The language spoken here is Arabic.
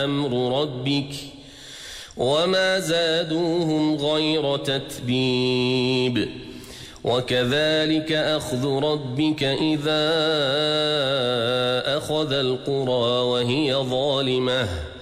أمر ربك وما زادوهم غير تتبيب وكذلك أخذ ربك إذا أخذ القرى وهي ظالمة